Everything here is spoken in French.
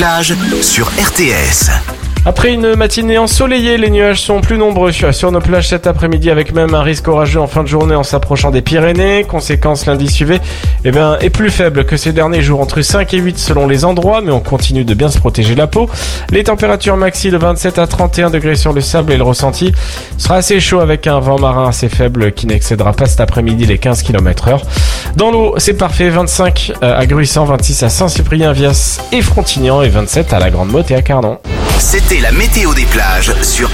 Plage sur RTS. Après une matinée ensoleillée, les nuages sont plus nombreux sur nos plages cet après-midi, avec même un risque orageux en fin de journée en s'approchant des Pyrénées. Conséquence, l'indice UV est plus faible que ces derniers jours, entre 5 et 8 selon les endroits, mais on continue de bien se protéger la peau. Les températures maxi de 27 à 31 degrés sur le sable, et le ressenti sera assez chaud avec un vent marin assez faible qui n'excédera pas cet après-midi les 15 km/h. Dans l'eau, c'est parfait, 25 à Gruissant, 26 à Saint-Cyprien, Vias et Frontignan, et 27 à la Grande Motte et à Carnon. C'était la météo des plages sur